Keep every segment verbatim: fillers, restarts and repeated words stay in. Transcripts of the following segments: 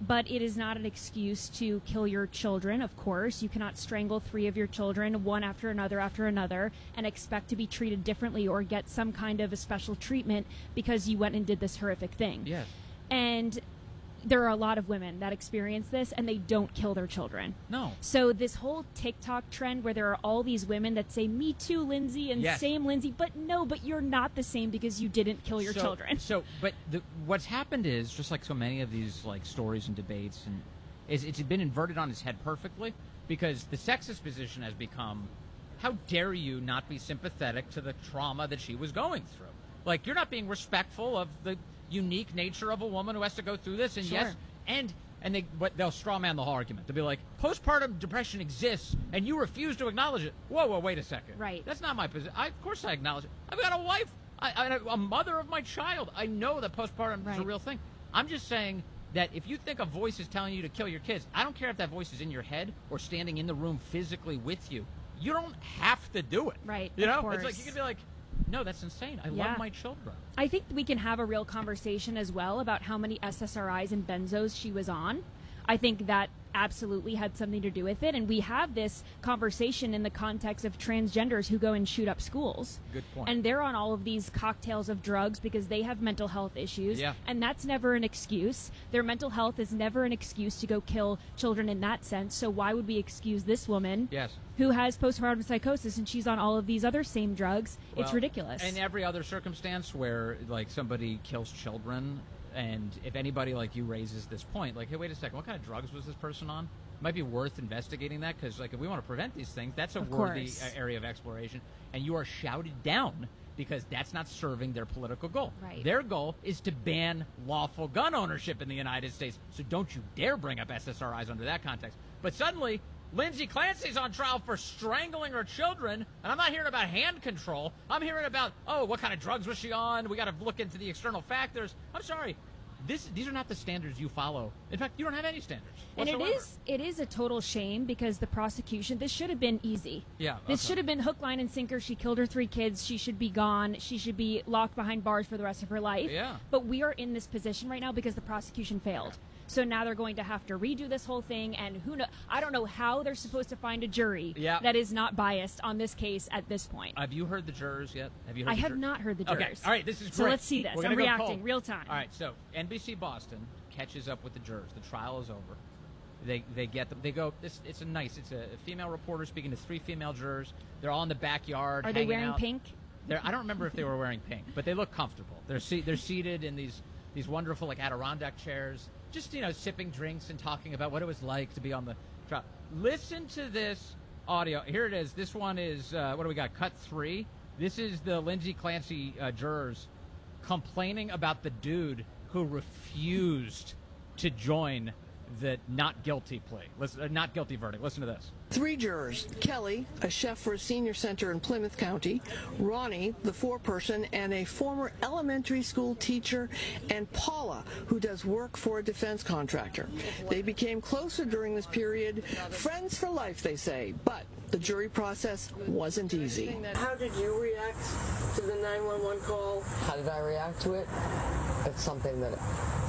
But it is not an excuse to kill your children, of course. You cannot strangle three of your children, one after another after another, and expect to be treated differently or get some kind of a special treatment because you went and did this horrific thing. Yes. And there are a lot of women that experience this, and they don't kill their children. No. So this whole TikTok trend where there are all these women that say, me too, Lindsay, and yes. same, Lindsay, but no, but you're not the same because you didn't kill your so, children. So, but the, what's happened is, just like so many of these like stories and debates, and is it's been inverted on its head perfectly, because the sexist position has become, how dare you not be sympathetic to the trauma that she was going through? Like, you're not being respectful of the unique nature of a woman who has to go through this, and sure. yes, and and they what they'll straw man the whole argument. They'll be like, postpartum depression exists, and you refuse to acknowledge it. Whoa, whoa, wait a second. Right. That's not my position. I, of course I acknowledge it. I've got a wife, I, I, a mother of my child. I know that postpartum right. is a real thing. I'm just saying that if you think a voice is telling you to kill your kids, I don't care if that voice is in your head or standing in the room physically with you. You don't have to do it. Right. You know, of course. it's like you can be like, no, that's insane. I yeah. love my children. I think we can have a real conversation as well about how many S S R Is and benzos she was on. I think that absolutely had something to do with it. And we have this conversation in the context of transgenders who go and shoot up schools. Good point. And they're on all of these cocktails of drugs because they have mental health issues. Yeah. And that's never an excuse. Their mental health is never an excuse to go kill children in that sense. So why would we excuse this woman yes. who has postpartum psychosis and she's on all of these other same drugs? Well, it's ridiculous. And every other circumstance where, like, somebody kills children, and if anybody like you raises this point, like, hey, wait a second, what kind of drugs was this person on? It might be worth investigating that, because, like, if we want to prevent these things, that's a of worthy course. area of exploration. And you are shouted down because that's not serving their political goal. Right. Their goal is to ban lawful gun ownership in the United States. So don't you dare bring up S S R Is under that context. But suddenly, Lindsay Clancy's on trial for strangling her children, and I'm not hearing about hand control. I'm hearing about, oh, what kind of drugs was she on? We got to look into the external factors. I'm sorry. This, these are not the standards you follow. In fact, you don't have any standards whatsoever. And it is it is a total shame because the prosecution, this should have been easy. Yeah. This okay. should have been hook, line, and sinker. She killed her three kids. She should be gone. She should be locked behind bars for the rest of her life. Yeah. But we are in this position right now because the prosecution failed. So now they're going to have to redo this whole thing, and who know? I don't know how they're supposed to find a jury yeah. that is not biased on this case at this point. Have you heard the jurors yet? Have you heard I the have jur- not heard the jurors. Okay, all right, this is great. So let's see this. We're I'm gonna go reacting cold. real time. All right, so N B C Boston catches up with the jurors. The trial is over. They they get them. They go. This it's a nice. It's a female reporter speaking to three female jurors. They're all in the backyard. Are they hanging wearing out. pink? They're, I don't remember if they were wearing pink, but they look comfortable. They're se- they're seated in these these wonderful like Adirondack chairs, just you know sipping drinks and talking about what it was like to be on the trial. Listen to this audio. Here it is. This one is uh, what do we got? Cut three. This is the Lindsay Clancy uh, jurors complaining about the dude who refused to join the not guilty plea. Listen, uh, not guilty verdict. Listen to this. Three jurors, Kelly, a chef for a senior center in Plymouth County, Ronnie, the foreperson, and a former elementary school teacher, and Paula, who does work for a defense contractor. They became closer during this period, friends for life, they say, but the jury process wasn't easy. How did you react to the nine one one call? How did I react to it? It's something that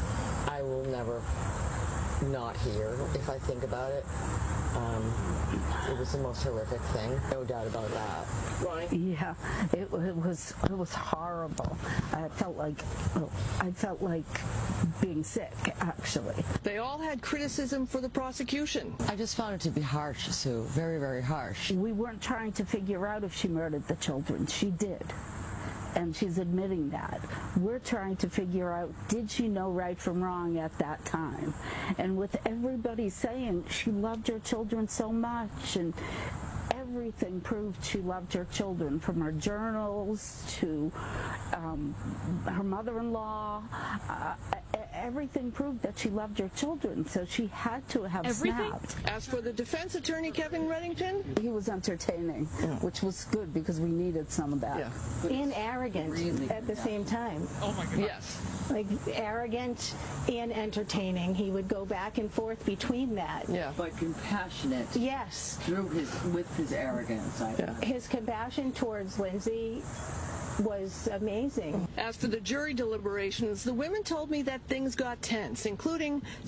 I will never not hear if I think about it. Um, it was the most horrific thing, no doubt about that. Right. Yeah, it, it was it was horrible. I felt like I felt like being sick, actually. They all had criticism for the prosecution. I just found it to be harsh, Sue. Very, very harsh. We weren't trying to figure out if she murdered the children. She did. And she's admitting that. We're trying to figure out, did she know right from wrong at that time? And with everybody saying she loved her children so much, and everything proved she loved her children, from her journals to um, her mother-in-law. Uh, everything proved that she loved her children, so she had to have Everything? snapped. As for the defense attorney, Kevin Reddington, He was entertaining, Yeah. which was good because we needed some of that. yeah. And arrogant Really? at the same time. Oh my God. Yes. Like arrogant and entertaining. He would go back and forth between that. Yeah. But compassionate Yes. through his with his arrogance. I Yeah. His compassion towards Lindsay was amazing. As for the jury deliberations, the women told me that things got tense, including